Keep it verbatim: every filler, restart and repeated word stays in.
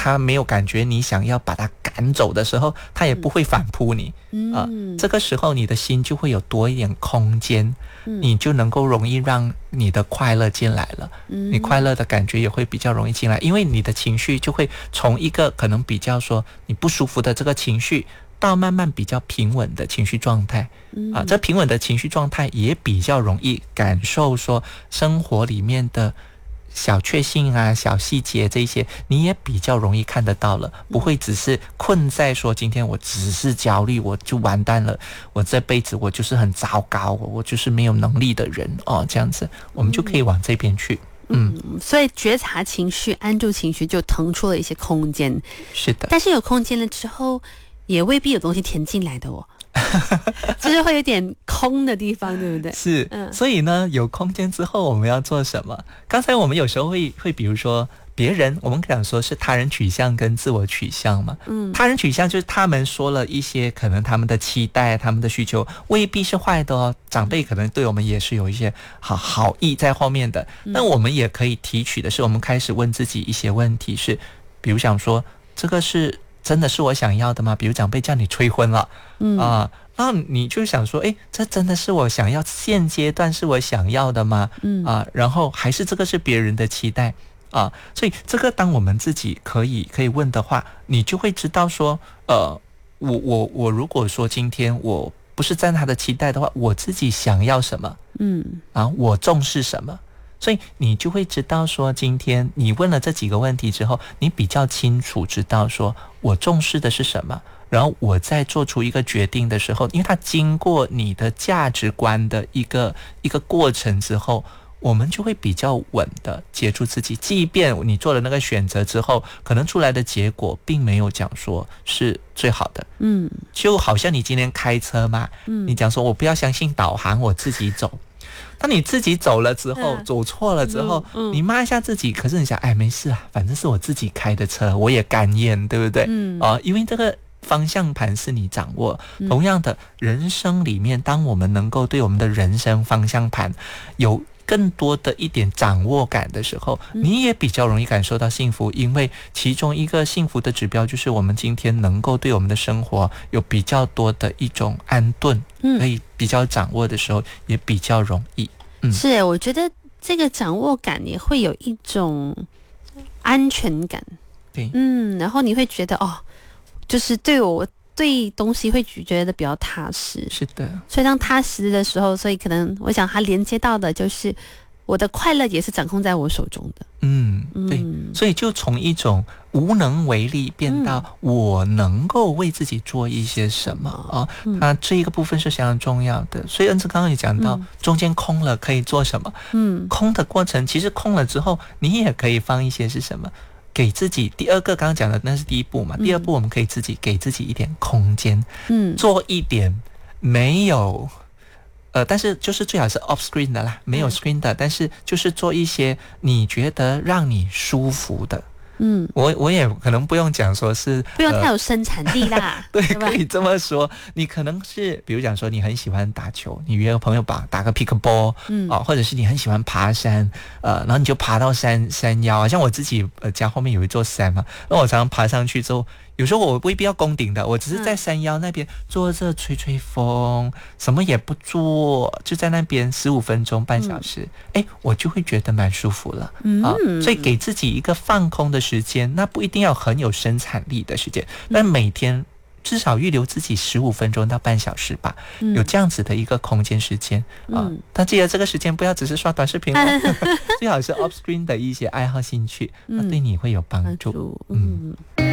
他没有感觉你想要把他赶走的时候，他也不会反扑你啊、嗯呃。这个时候你的心就会有多一点空间，嗯、你就能够容易让你的快乐进来了，嗯、你快乐的感觉也会比较容易进来，因为你的情绪就会从一个可能比较说你不舒服的这个情绪，到慢慢比较平稳的情绪状态啊，这平稳的情绪状态也比较容易感受说生活里面的小确幸啊、小细节这些，你也比较容易看得到了，不会只是困在说今天我只是焦虑我就完蛋了，我这辈子我就是很糟糕，我就是没有能力的人哦，这样子我们就可以往这边去。嗯， 所以觉察情绪、安住情绪，就腾出了一些空间。 是的， 但是有空间了之后，也未必有东西填进来的哦。就是会有点空的地方，对不对？ 是，嗯，所以呢，有空间之后我们要做什么？刚才我们有时候会会比如说别人，我们讲说是他人取向跟自我取向嘛。嗯，他人取向就是他们说了一些可能他们的期待、他们的需求未必是坏的哦。长辈可能对我们也是有一些好好意在后面的，那我们也可以提取的是，我们开始问自己一些问题是，比如想说这个是真的是我想要的吗？比如长辈叫你催婚了，嗯啊，那你就想说，诶，这真的是我想要，现阶段是我想要的吗？嗯啊，然后还是这个是别人的期待啊？所以这个当我们自己可以可以问的话，你就会知道说，呃，我我我如果说今天我不是在他的期待的话，我自己想要什么？嗯啊，我重视什么？所以你就会知道说，今天你问了这几个问题之后，你比较清楚知道说我重视的是什么，然后我在做出一个决定的时候，因为它经过你的价值观的一个一个过程之后，我们就会比较稳的接住自己，即便你做了那个选择之后，可能出来的结果并没有讲说是最好的。嗯，就好像你今天开车嘛，嗯，你讲说我不要相信导航，我自己走。当你自己走了之后，走错了之后，嗯嗯、你骂一下自己，可是你想，哎，没事啊，反正是我自己开的车，我也甘愿，对不对？嗯，啊，因为这个方向盘是你掌握。同样的，人生里面，当我们能够对我们的人生方向盘有更多的一点掌握感的时候，你也比较容易感受到幸福，因为其中一个幸福的指标就是我们今天能够对我们的生活有比较多的一种安顿，可以比较掌握的时候也比较容易。嗯， 是，我觉得这个掌握感也会有一种安全感。 对， 嗯，然后你会觉得哦，就是对我对东西会觉得比较踏实。 是的， 所以当踏实的时候，所以可能我想它连接到的就是我的快乐也是掌控在我手中的。 嗯，对，所以就从一种无能为力变到我能够为自己做一些什么啊，那这一个部分是相当重要的。所以恩慈刚刚也讲到，中间空了可以做什么？嗯，空的过程其实空了之后，你也可以放一些是什么？给自己第二个刚刚讲的那是第一步嘛，第二步我们可以自己给自己一点空间，嗯，做一点没有。呃，但是就是最好是 off screen 的啦，没有 screen 的，嗯、但是就是做一些你觉得让你舒服的。嗯，我我也可能不用讲说是不用太有生产力啦， 呃、对，可以这么说。你可能是比如讲说你很喜欢打球，你约个朋友打打个 pickleball， 嗯，哦，或者是你很喜欢爬山，呃，然后你就爬到山山腰，像我自己呃家后面有一座山嘛，那我常常爬上去之后。有时候我未必要攻顶的，我只是在山腰那边坐着吹吹风，什么也不做，就在那边十五分钟半小时，哎、嗯，我就会觉得蛮舒服了、嗯、啊。所以给自己一个放空的时间，那不一定要很有生产力的时间，但每天至少预留自己十五分钟到半小时吧，嗯、有这样子的一个空间时间啊。嗯、但记得这个时间不要只是刷短视频哦，最好是 off screen 的一些爱好兴趣，那对你会有帮助。嗯。